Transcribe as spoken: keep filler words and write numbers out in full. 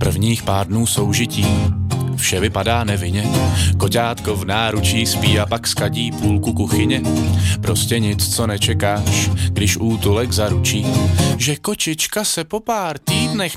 Prvních pár dnů soužití vše vypadá nevinně, koťátko v náručí spí a pak skadí půlku kuchyně. Prostě nic, co nečekáš, když útulek zaručí, že kočička se po pár týdnech